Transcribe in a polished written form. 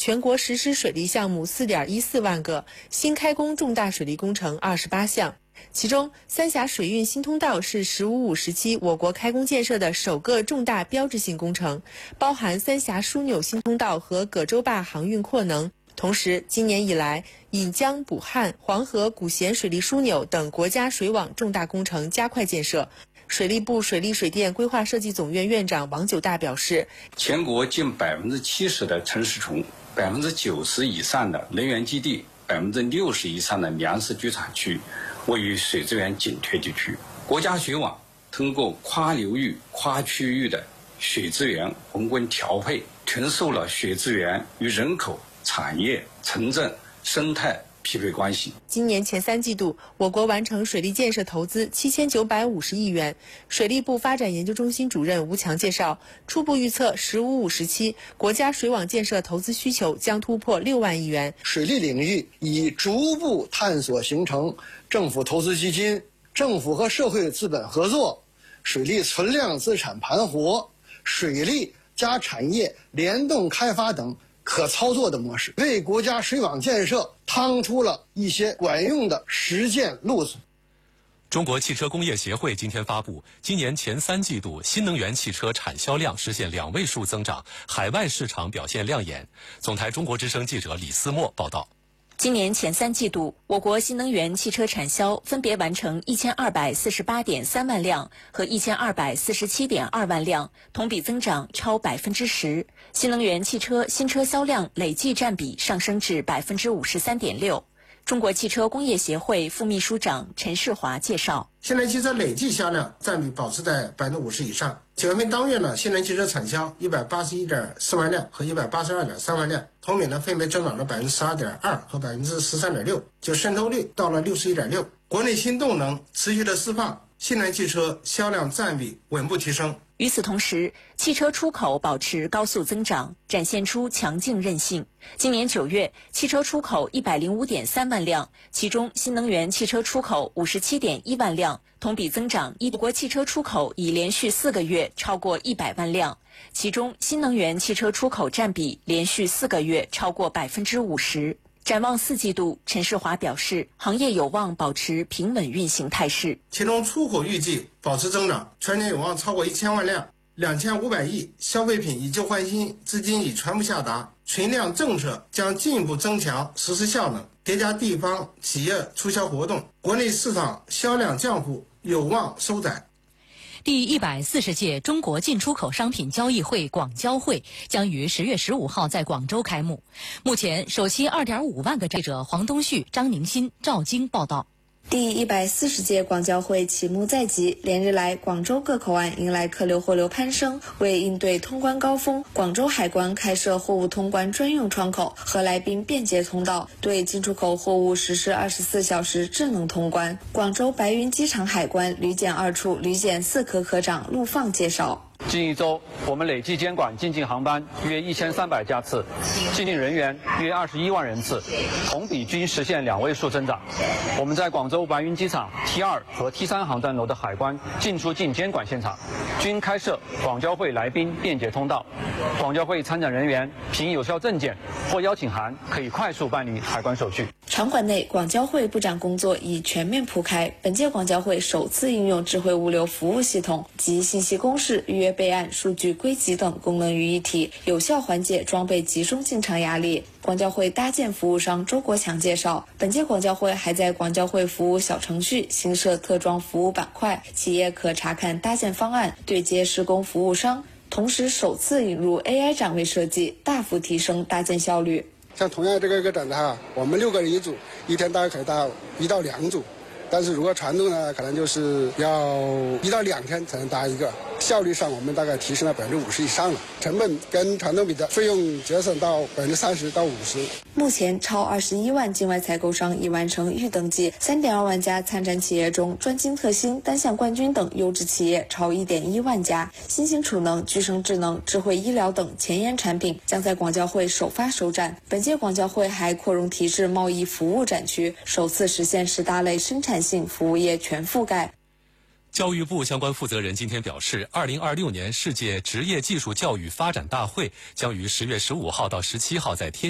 全国实施水利项目4.14万个，新开工重大水利工程28项。其中，三峡水运新通道是“15-5”时期我国开工建设的首个重大标志性工程，包含三峡枢纽新通道和葛洲坝航运扩能。同时，今年以来，引江补汉、黄河古咸水利枢纽等国家水网重大工程加快建设。水利部水利水电规划设计总院院长王九大表示， 全国近70%的城市群、90%以上的能源基地、60%以上的粮食居产区位于水资源紧缺地区。国家水网通过跨流域、跨区域的水资源宏观调配，重塑了水资源与人口、产业、城镇、生态匹配关系。 今年前3季度，我国完成水利建设投资7950亿元。水利部发展研究中心主任吴强介绍，初步预测“15-5”时期国家水网建设投资需求将突破6万亿元。 水利领域已逐步探索形成政府投资基金、政府和社会资本合作、水利存量资产盘活、水利加产业联动开发等可操作的模式，为国家水网建设趟出了一些管用的实践路子。 中国汽车工业协会今天发布，今年前3季度新能源汽车产销量实现2位数增长，海外市场表现亮眼。总台中国之声记者李思墨报道。 今年前3季度，我国新能源汽车产销分别完成1248.3万辆和1247.2万辆，同比增长超10%。新能源汽车新车销量累计占比上升至53.6%。中国汽车工业协会副秘书长陈世华介绍， 新能源汽车累计销量占比保持在50%以上。9月份当月呢，新能源汽车产销181.4万辆和182.3万辆，同比呢分别增长了12.2%和13.6%，就渗透率到了61.6%。国内新动能持续的释放，新能源汽车销量占比稳步提升。 与此同时，汽车出口保持高速增长，展现出强劲韧性。今年9月，汽车出口105.3万辆，其中新能源汽车出口57.1万辆，同比增长1%。我国汽车出口已连续4个月超过100万辆，其中新能源汽车出口占比连续4个月超过50%。展望4季度，陈世华表示，行业有望保持平稳运行态势。 其中出口预计保持增长，全年有望超过1000万辆，2500亿消费品以旧换新资金已全部下达，存量政策将进一步增强实施效能，叠加地方企业促销活动，国内市场销量降幅有望收窄。 第140届中国进出口商品交易会广交会将于10月15号在广州开幕。目前，首期2.5万个记者黄东旭、张宁新、赵晶报道。 第140届广交会启幕在即，连日来，广州各口岸迎来客流货流攀升。为应对通关高峰，广州海关开设货物通关专用窗口和来宾便捷通道，对进出口货物实施24小时智能通关。广州白云机场海关旅检2处旅检4科科长陆放介绍。 近1周，我们累计监管进境航班约1300架次，进境人员约21万人次，同比均实现2位数增长。我们在广州白云机场 T2 和 T3 航站楼的海关进出境监管现场，均开设广交会来宾便捷通道。广交会参展人员凭有效证件或邀请函，可以快速办理海关手续。 场馆内，广交会布展工作已全面铺开。本届广交会首次应用智慧物流服务系统及信息公示、预约备案、数据归集等功能于一体，有效缓解装备集中进场压力。广交会搭建服务商周国强介绍，本届广交会还在广交会服务小程序新设特装服务板块，企业可查看搭建方案，对接施工服务商。同时，首次引入 AI 展位设计，大幅提升搭建效率。 像同样这个一个展台啊，我们6个人一组，一天大概可以搭1到2组，但是如果传统呢，可能就是要1到2天才能搭一个。效率上我们大概提升了50%以上了，成本跟传统比的费用节省到30%到50%。 目前超21万境外采购商已完成预登记，3.2万家参展企业中，专精特新、单项冠军等优质企业超1.1万家。新型储能、具生智能、智慧医疗等前沿产品将在广交会首发首展。本届广交会还扩容提质贸易服务展区，首次实现10大类生产性服务业全覆盖。 教育部相关负责人今天表示，2026年世界职业技术教育发展大会将于10月15号到17号在天